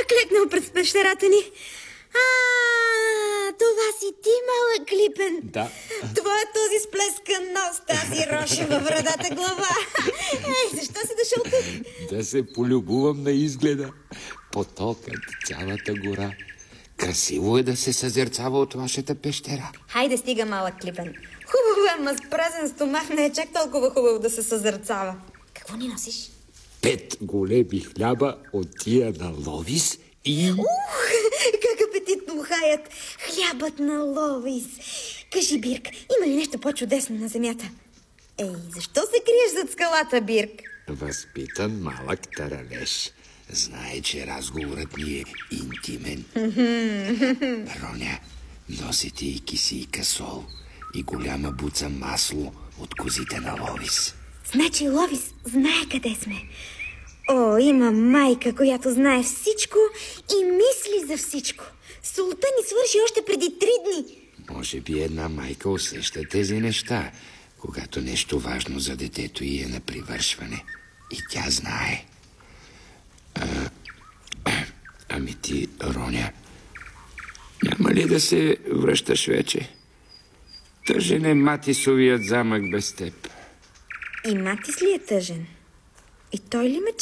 клекнал пред пещерата ни. Това си ти, малък Клипен. Да. Това е този сплескан нос, тази роша във брадата глава. Защо си дошъл тук? Да се полюбувам на изгледа. Потокът, цялата гора. Красиво е да се съзерцава от вашата пещера. Хайде, стига, малък Клипен. Хубаво е, ма с празен стомах не е чак толкова хубаво да се съзерцава. Какво ни носиш? 5 големи хляба от тия на Ловис и... Как апетитно хаят! Хлябът на Ловис! Кажи, Бирк, има ли нещо по-чудесно на земята? Защо се криеш зад скалата, Бирк? Възпитан малък таралеж. Знае, че разговорът ни е интимен. Роня, носи ти и кисийка сол и голяма буца масло от козите на Ловис. Значи Ловис знае къде сме. Има майка, която знае всичко и мисли за всичко. Солта ни свърши още преди 3 дни. Може би една майка усеща тези неща, когато нещо важно за детето й е на привършване. И тя знае. Ами ти, Роня, няма ли да се връщаш вече? Тъжен е Матисовият замък без теб. И Матис ли е тъжен? И той ли ме